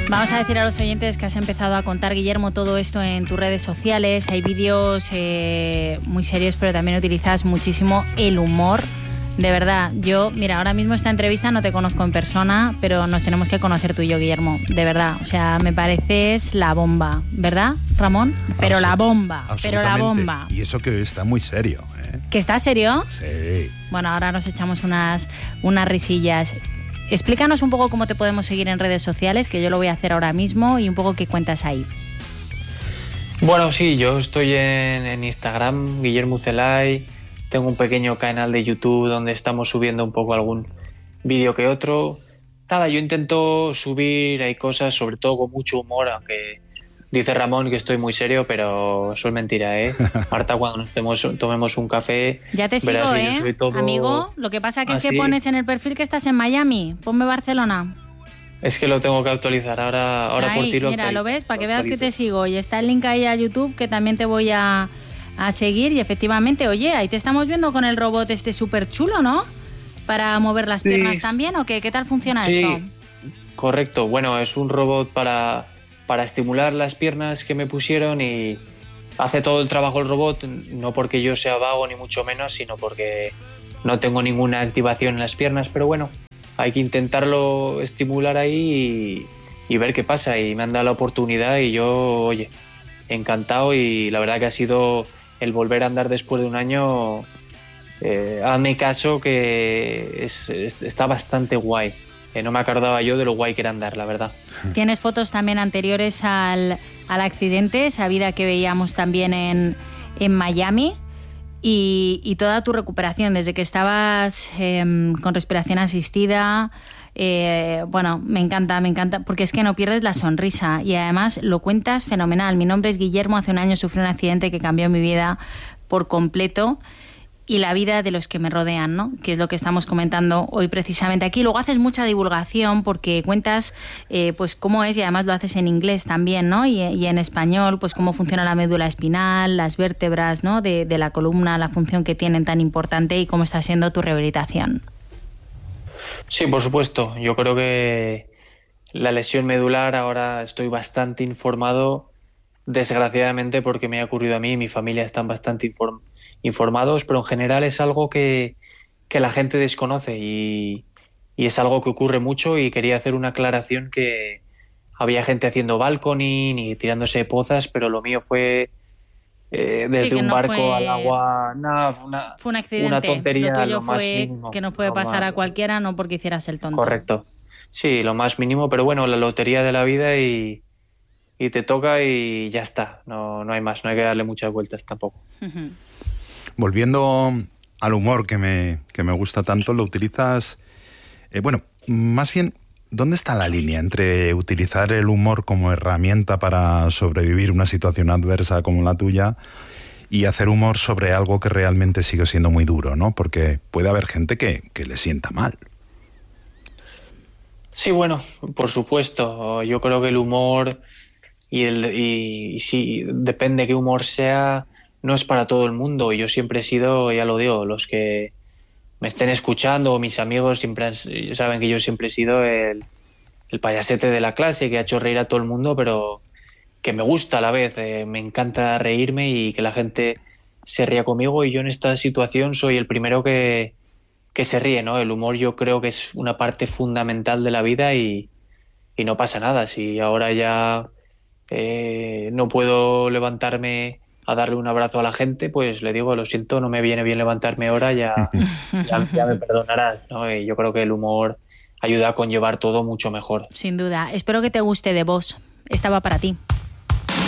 Vamos a decir a los oyentes que has empezado a contar, Guillermo, todo esto en tus redes sociales. Hay vídeos muy serios, pero también utilizas muchísimo el humor. De verdad, mira, ahora mismo esta entrevista no te conozco en persona, pero nos tenemos que conocer tú y yo, Guillermo. De verdad, o sea, me pareces la bomba, ¿verdad, Ramón? Pero la bomba, pero la bomba. Y eso que está muy serio, ¿eh? ¿Que está serio? Sí. Bueno, ahora nos echamos unas risillas. Explícanos un poco cómo te podemos seguir en redes sociales, que yo lo voy a hacer ahora mismo, y un poco qué cuentas ahí. Bueno, sí, yo estoy en Instagram, Guillermo Celay. Tengo un pequeño canal de YouTube donde estamos subiendo un poco algún vídeo que otro. Nada, yo intento subir, hay cosas, sobre todo con mucho humor, aunque dice Ramón que estoy muy serio, pero eso es mentira, ¿eh? Marta, cuando nos tomemos un café... Ya te sigo, que yo soy todo... Amigo, lo que pasa que es que así. pones en el perfil que estás en Miami. Ponme Barcelona. Es que lo tengo que actualizar, ahora ahí, por ti lo mira, actualizo. ¿lo ves? Para que veas que te sigo. Y está el link ahí a YouTube, que también te voy a seguir. Y efectivamente, oye, ahí te estamos viendo con el robot este súper chulo, ¿no? Para mover las piernas también, ¿o qué? ¿Qué tal funciona eso? Correcto. Bueno, es un robot para estimular las piernas que me pusieron, y hace todo el trabajo el robot, no porque yo sea vago ni mucho menos, sino porque no tengo ninguna activación en las piernas, pero bueno, hay que intentarlo estimular ahí y ver qué pasa, y me han dado la oportunidad y yo, oye, encantado, y la verdad que ha sido el volver a andar después de un año, hazme caso que está bastante guay. No me acordaba yo de lo guay que era andar, la verdad. Tienes fotos también anteriores al accidente, esa vida que veíamos también en Miami, y toda tu recuperación, desde que estabas con respiración asistida. Bueno, me encanta, porque es que no pierdes la sonrisa y además lo cuentas fenomenal. Mi nombre es Guillermo, hace un año sufrí un accidente que cambió mi vida por completo y la vida de los que me rodean, ¿no? Que es lo que estamos comentando hoy precisamente aquí. Luego haces mucha divulgación porque cuentas pues cómo es, y además lo haces en inglés también, ¿no? Y en español, pues cómo funciona la médula espinal, las vértebras, ¿no? De la columna, la función que tienen tan importante y cómo está siendo tu rehabilitación. Sí, por supuesto. Yo creo que la lesión medular, ahora estoy bastante informado, desgraciadamente, porque me ha ocurrido a mí y mi familia están bastante informados, pero en general es algo que la gente desconoce y es algo que ocurre mucho, y quería hacer una aclaración que había gente haciendo balconing y tirándose pozas, pero lo mío fue desde un barco al agua, fue un accidente. Una tontería, lo más fue mínimo. Que nos puede pasar a cualquiera, no porque hicieras el tonto. Correcto. Sí, lo más mínimo, pero bueno, la lotería de la vida, y te toca y ya está. No hay más, no hay que darle muchas vueltas tampoco. Uh-huh. Volviendo al humor que me gusta tanto, lo utilizas... bueno, más bien, ¿dónde está la línea entre utilizar el humor como herramienta para sobrevivir una situación adversa como la tuya y hacer humor sobre algo que realmente sigue siendo muy duro, ¿no? Porque puede haber gente que le sienta mal. Sí, bueno, por supuesto. Yo creo que el humor y sí, depende qué humor sea, no es para todo el mundo. Yo siempre he sido, ya lo digo, los que me estén escuchando o mis amigos siempre saben que yo siempre he sido el payasete de la clase, que ha hecho reír a todo el mundo, pero que me gusta a la vez. Me encanta reírme y que la gente se ría conmigo, y yo en esta situación soy el primero que se ríe, ¿no? El humor yo creo que es una parte fundamental de la vida, y no pasa nada. Si ahora ya no puedo levantarme a darle un abrazo a la gente, pues le digo, lo siento, no me viene bien levantarme ahora, ya me perdonarás, ¿no? Y yo creo que el humor ayuda a conllevar todo mucho mejor. Sin duda. Espero que te guste The Boss. Estaba para ti.